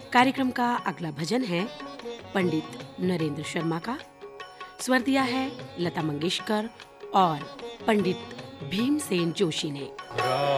कार्यक्रम का अगला भजन है पंडित नरेंद्र शर्मा का। स्वर दिया है लता मंगेशकर और पंडित भीमसेन जोशी ने।